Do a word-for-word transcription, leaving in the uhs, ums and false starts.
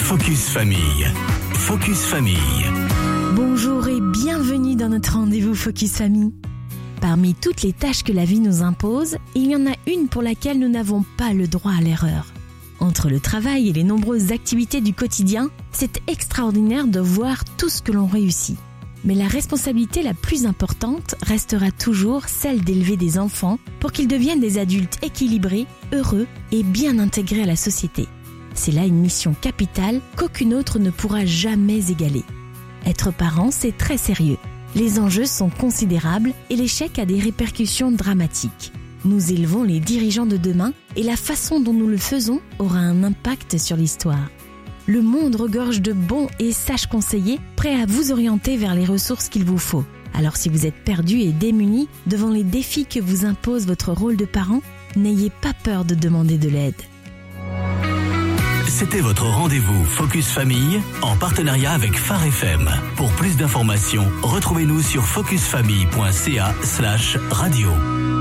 Focus Famille. Focus Famille. Bonjour et bienvenue dans notre rendez-vous Focus Famille. Parmi toutes les tâches que la vie nous impose, il y en a une pour laquelle nous n'avons pas le droit à l'erreur. Entre le travail et les nombreuses activités du quotidien, c'est extraordinaire de voir tout ce que l'on réussit. Mais la responsabilité la plus importante restera toujours celle d'élever des enfants pour qu'ils deviennent des adultes équilibrés, heureux et bien intégrés à la société. C'est là une mission capitale qu'aucune autre ne pourra jamais égaler. Être parent, c'est très sérieux. Les enjeux sont considérables et l'échec a des répercussions dramatiques. Nous élevons les dirigeants de demain et la façon dont nous le faisons aura un impact sur l'histoire. Le monde regorge de bons et sages conseillers prêts à vous orienter vers les ressources qu'il vous faut. Alors si vous êtes perdu et démuni devant les défis que vous impose votre rôle de parent, n'ayez pas peur de demander de l'aide. C'était votre rendez-vous Focus Famille en partenariat avec Phare F M. Pour plus d'informations, retrouvez-nous sur focusfamille point c a slash radio.